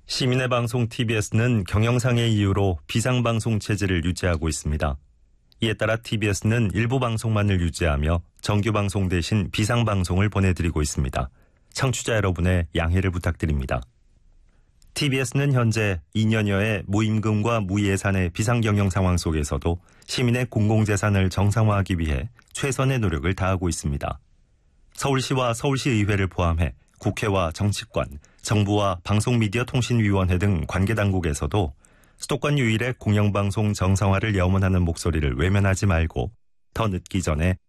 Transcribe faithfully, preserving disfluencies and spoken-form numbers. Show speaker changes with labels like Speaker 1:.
Speaker 1: 시민의 방송 티비에스는 경영상의 이유로 비상방송 체제를 유지하고 있습니다. 이에 따라 티비에스는 일부 방송만을 유지하며 정규방송 대신 비상방송을 보내드리고 있습니다. 청취자 여러분의 양해를 부탁드립니다. 티비에스는 현재 이 년여의 무임금과 무예산의 비상경영 상황 속에서도 시민의 공공재산을 정상화하기 위해 최선의 노력을 다하고 있습니다. 서울시와 서울시의회를 포함해 국회와 정치권, 정부와 방송미디어통신위원회 등 관계당국에서도 수도권 유일의 공영방송 정상화를 염원하는 목소리를 외면하지 말고 더 늦기 전에